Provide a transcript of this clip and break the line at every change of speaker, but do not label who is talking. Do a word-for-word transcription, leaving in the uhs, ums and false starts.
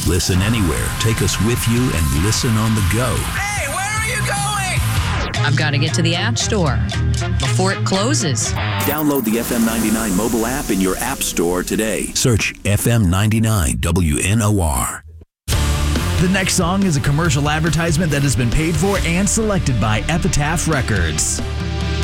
Listen anywhere. Take us with you and listen on the go.
Hey, where are you going?
I've got to get to the App Store before it closes.
Download the F M ninety-nine mobile app in your app store today. Search F M ninety-nine W N O R.
The next song is a commercial advertisement that has been paid for and selected by Epitaph Records.